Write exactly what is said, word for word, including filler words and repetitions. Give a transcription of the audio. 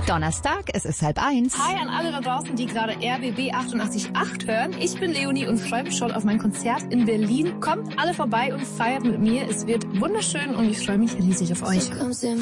Donnerstag, es ist halb eins. Hi an alle da draußen, die gerade R B B achtundachtzig Komma acht hören. Ich bin Leonie und freue mich schon auf mein Konzert in Berlin. Kommt alle vorbei und feiert mit mir. Es wird wunderschön und ich freue mich riesig auf euch.